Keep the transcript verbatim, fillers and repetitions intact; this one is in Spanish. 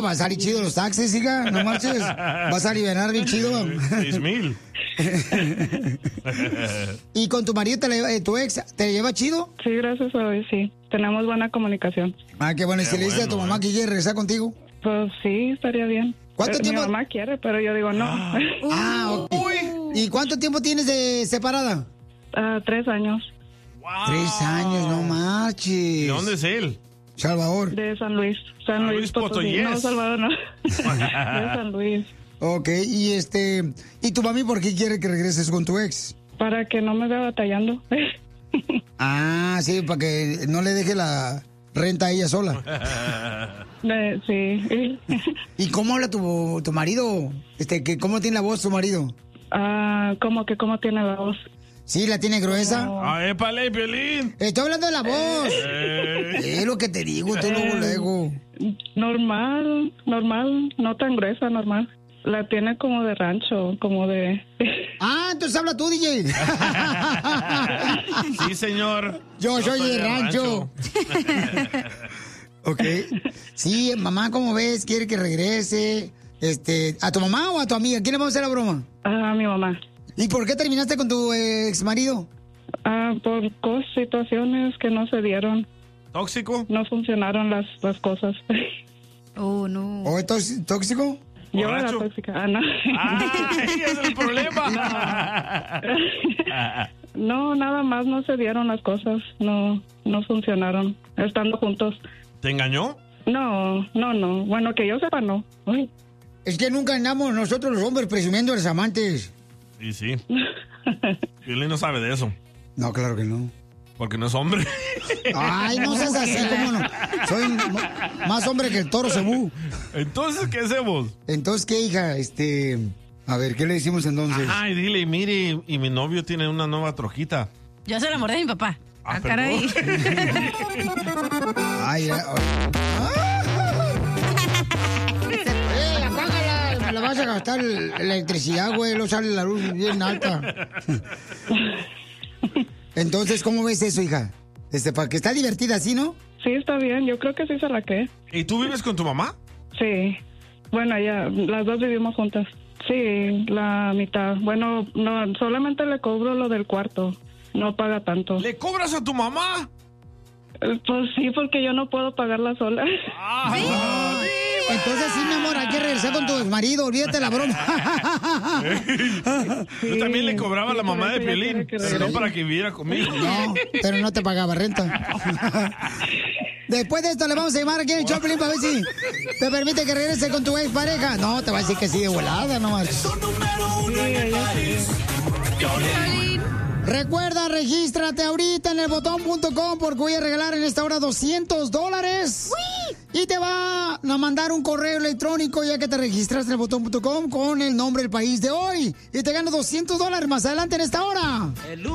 va a salir chido los taxis, hija, no marches. Vas a aliviar bien chido. Seis mil. ¿Y con tu marido, te le- eh, tu ex, te lleva chido? Sí, gracias a Dios, sí. Tenemos buena comunicación. Ah, qué bueno. ¿Y Qué si le dices a tu bueno, mamá eh. que quiere regresar contigo? Pues sí, estaría bien. ¿Cuánto Eh, tiempo? Mi mamá quiere, pero yo digo no. Ah, ok. ¿Y cuánto tiempo tienes de separada? Ah, tres años. Wow. Tres años, no marches. ¿De dónde es él? Salvador. De San Luis. San San Luis Luis Potosí. Potosí, No, yes. Salvador, no. De San Luis. Ok, y este... ¿Y tu mami por qué quiere que regreses con tu ex? Para que no me vea batallando. Ah, sí, para que no le deje la renta a ella sola. Eh, sí. ¿Y cómo habla tu, tu marido? Este, que ¿cómo tiene la voz tu marido? Ah, ¿cómo que cómo tiene la voz? ¿Sí, la tiene gruesa? ¡Ah, épale, Piolín! Estoy hablando de la voz. Eh. Es lo que te digo, tú luego, luego. Normal, normal, no tan gruesa, normal. La tiene como de rancho, como de... Ah, entonces habla tú, D J. Sí, señor. Yo soy de rancho. Ok. Sí, mamá, ¿cómo ves? ¿Quiere que regrese? Este, ¿a tu mamá o a tu amiga? ¿Quién le vamos a hacer la broma? A mi mamá. ¿Y por qué terminaste con tu ex marido? Ah, por cos- situaciones que no se dieron. ¿Tóxico? No funcionaron las, las cosas. Oh, no. ¿O es tóx- tóxico? Yo era ¿Borracho? tóxica. Ah, no. ¡Ah, ese es el problema! No, nada más no se dieron las cosas. No, no funcionaron. Estando juntos. ¿Te engañó? No, no, no. Bueno, que yo sepa, no. Uy. Es que nunca andamos nosotros los hombres presumiendo a los amantes. Sí, sí. Piolín no sabe de eso. No, claro que no. Porque no es hombre. Ay, no seas así, cómo no. Soy m- más hombre que el toro cebú. Entonces, ¿qué hacemos? Entonces, ¿qué, hija? Este... A ver, ¿qué le decimos entonces? Ay, dile, mire, y mi novio tiene una nueva trojita. Yo se enamoré de mi papá. Ah, Ah, caray. Ay, ya. ¡Eh, apágala! Me la vas a gastar la electricidad, güey. Luego sale la luz bien alta. Entonces, ¿cómo ves eso, hija? Este, para que está divertida así, ¿no? Sí, está bien. Yo creo que sí se la cree. ¿Y tú vives con tu mamá? Sí. Bueno, ya, las dos vivimos juntas. Sí, la mitad. Bueno, no, solamente le cobro lo del cuarto. No paga tanto. ¿Le cobras a tu mamá? Eh, Pues sí, porque yo no puedo pagarla sola. Ah, Entonces, sí, mi amor, hay que regresar con tu exmarido. Olvídate la broma. Yo también le cobraba a la Sí, mamá por de eso ya Piolín, quiere que pero no regrese. para que viviera conmigo. No, pero no te pagaba renta. Después de esto le vamos a llamar aquí en el Choplin para ver si te permite que regrese con tu ex pareja. No, te va a decir que sí de volada nomás. Recuerda, regístrate ahorita en el botón punto com porque voy a regalar en esta hora doscientos dólares. Y te va a mandar un correo electrónico ya que te registraste en el botón punto com con el nombre del país de hoy. Y te ganas doscientos dólares más adelante en esta hora.